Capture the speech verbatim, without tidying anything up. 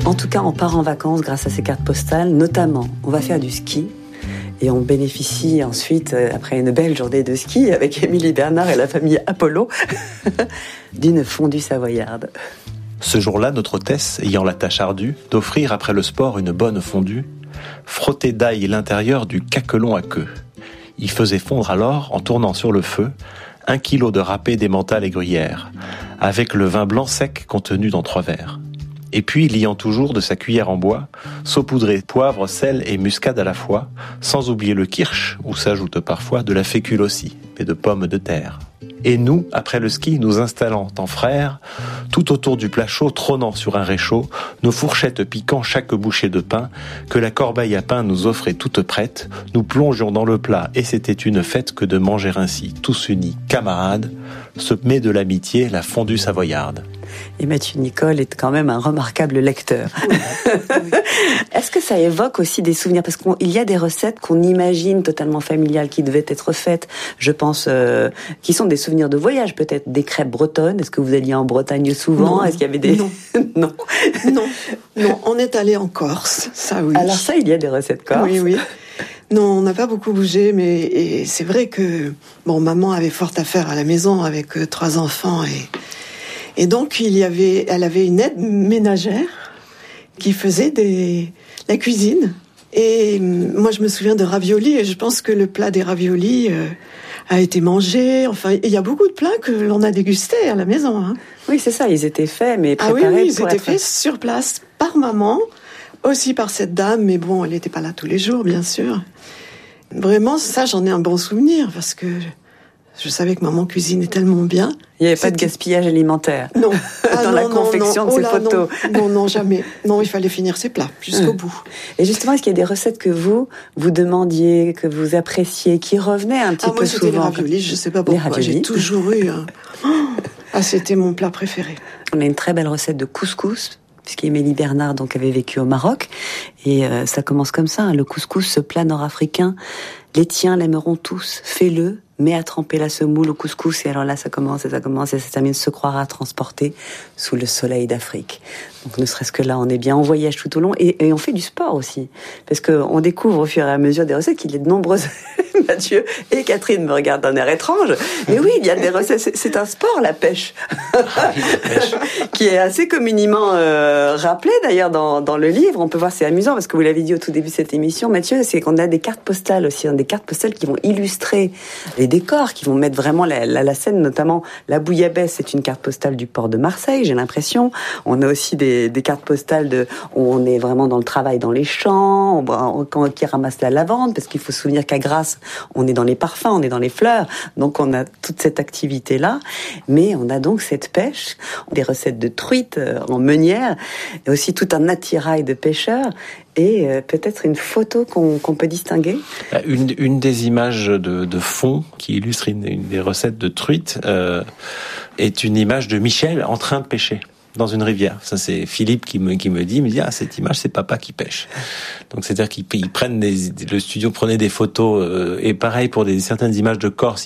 En tout cas, on part en vacances grâce à ces cartes postales. Notamment, on va faire du ski. Et on bénéficie ensuite, après une belle journée de ski, avec Émilie Bernard et la famille Apollo, d'une fondue savoyarde. Ce jour-là, notre hôtesse, ayant la tâche ardue d'offrir après le sport une bonne fondue, frottait d'ail l'intérieur du caquelon à queue. Il faisait fondre alors, en tournant sur le feu, un kilo de râpé d'emmental et gruyère, avec le vin blanc sec contenu dans trois verres. Et puis, liant toujours de sa cuillère en bois, saupoudrer poivre, sel et muscade à la fois, sans oublier le kirsch, où s'ajoute parfois de la fécule aussi, et de pommes de terre. Et nous, après le ski, nous installant en frères, tout autour du plat chaud, trônant sur un réchaud, nos fourchettes piquant chaque bouchée de pain, que la corbeille à pain nous offrait toute prête, nous plongions dans le plat, et c'était une fête que de manger ainsi, tous unis, camarades, ce mets de l'amitié, la fondue savoyarde. Et Mathieu Nicole est quand même un remarquable lecteur. Oui, oui. Est-ce que ça évoque aussi des souvenirs ? Parce qu'il y a des recettes qu'on imagine totalement familiales qui devaient être faites, je pense, euh, qui sont des souvenirs de voyage, peut-être des crêpes bretonnes. Est-ce que vous alliez en Bretagne souvent ? Non. Est-ce qu'il y avait des... Non. non. Non. Non, on est allé en Corse, ça oui. Alors ça, il y a des recettes corse. Oui, oui. Non, on n'a pas beaucoup bougé, mais et c'est vrai que bon, maman avait fort à faire à la maison avec euh, trois enfants et... Et donc, il y avait, elle avait une aide ménagère qui faisait des, la cuisine. Et moi, je me souviens de raviolis, et je pense que le plat des raviolis euh, a été mangé. Enfin, il y a beaucoup de plats que l'on a dégustés à la maison. Hein. Oui, c'est ça, ils étaient faits, mais préparés ah oui, oui, ils pour étaient être... faits sur place par maman, aussi par cette dame, mais bon, elle n'était pas là tous les jours, bien sûr. Vraiment, ça, j'en ai un bon souvenir, parce que... Je savais que maman cuisinait tellement bien. Il n'y avait pas de gaspillage alimentaire. Non. Ah, dans non, la non, confection non. de Oh ces là, photos. Non. non, non, jamais. Non, il fallait finir ses plats jusqu'au mmh. bout. Et justement, est-ce qu'il y a des recettes que vous, vous demandiez, que vous appréciez, qui revenaient un petit ah, peu moi, souvent? c'était les raviolis, je ne sais pas pourquoi. J'ai toujours eu... Un... Ah, c'était mon plat préféré. On a une très belle recette de couscous, puisqu'Émilie Bernard donc, avait vécu au Maroc. Et euh, ça commence comme ça, hein, le couscous, ce plat nord-africain. Les tiens l'aimeront tous, fais-le, mets à tremper la semoule au couscous, et alors là, ça commence, et ça commence, et ça termine, se croira transporté sous le soleil d'Afrique. Donc, ne serait-ce que là, on est bien, on voyage tout au long, et, et on fait du sport aussi. Parce qu'on découvre au fur et à mesure des recettes qu'il y a de nombreuses... Mathieu et Catherine me regardent d'un air étrange. Mais oui, il y a des recettes. C'est, c'est un sport, la pêche. Ah oui, la pêche. Qui est assez communément euh, rappelé, d'ailleurs, dans, dans le livre. On peut voir, c'est amusant, parce que vous l'avez dit au tout début de cette émission, Mathieu, c'est qu'on a des cartes postales aussi, hein, des cartes postales qui vont illustrer les décors, qui vont mettre vraiment la, la, la scène, notamment la bouillabaisse, c'est une carte postale du port de Marseille, j'ai l'impression. On a aussi des, des cartes postales de, où on est vraiment dans le travail dans les champs, on, on, qui ramasse la lavande, parce qu'il faut se souvenir qu'à Grasse, on est dans les parfums, on est dans les fleurs, donc on a toute cette activité-là, mais on a donc cette pêche, des recettes de truites en meunière, et aussi tout un attirail de pêcheurs, et euh, peut-être une photo qu'on, qu'on peut distinguer. Une, une des images de, de fond qui illustre une, une des recettes de truites euh, est une image de Michel en train de pêcher dans une rivière. Ça, c'est Philippe qui me, qui me dit, il me dit, ah, cette image, c'est papa qui pêche. Donc, c'est-à-dire qu'ils ils prennent des, le studio prenait des photos, euh, et pareil pour des, certaines images de Corse,